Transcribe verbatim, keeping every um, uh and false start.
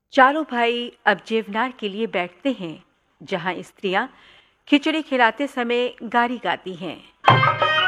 चारों भाई अब जेवनार के लिए बैठते हैं, जहां स्त्रियां खिचड़ी खिलाते समय गारी गाती हैं।